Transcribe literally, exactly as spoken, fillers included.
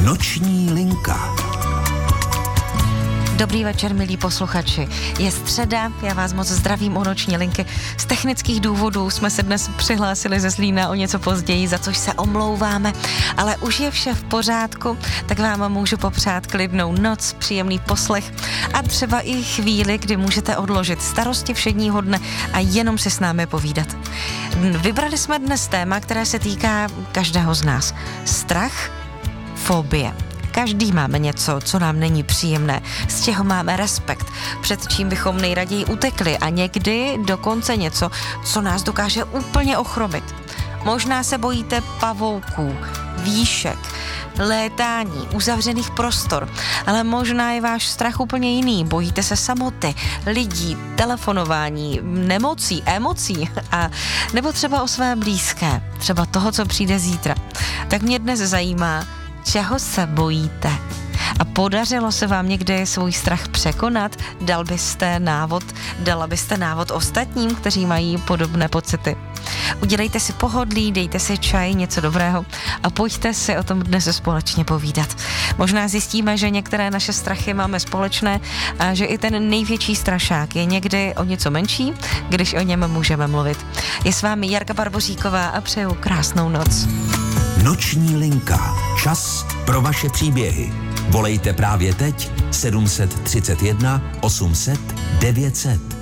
Noční linka. Dobrý večer, milí posluchači. Je středa, já vás moc zdravím u Noční linky. Z technických důvodů jsme se dnes přihlásili ze Zlína o něco později, za což se omlouváme, ale už je vše v pořádku, tak vám můžu popřát klidnou noc, příjemný poslech a třeba i chvíli, kdy můžete odložit starosti všedního dne a jenom si s námi povídat. Vybrali jsme dnes téma, které se týká každého z nás. Strach, fobie. Každý máme něco, co nám není příjemné, z čeho máme respekt, před čím bychom nejraději utekli a někdy dokonce něco, co nás dokáže úplně ochromit. Možná se bojíte pavouků, výšek, létání, uzavřených prostor, ale možná je váš strach úplně jiný. Bojíte se samoty, lidí, telefonování, nemocí, emocí a nebo třeba o své blízké, třeba toho, co přijde zítra. Tak mě dnes zajímá, čeho se bojíte? A podařilo se vám někdy svůj strach překonat? Dal byste návod, dala byste návod ostatním, kteří mají podobné pocity? Udělejte si pohodlí, dejte si čaj, něco dobrého a pojďte si o tom dnes společně povídat. Možná zjistíme, že některé naše strachy máme společné a že i ten největší strašák je někdy o něco menší, když o něm můžeme mluvit. Je s vámi Jarka Barboříková a přeju krásnou noc. Noční linka. Čas pro vaše příběhy. Volejte právě teď sedm set třicet jedna osm set devět set.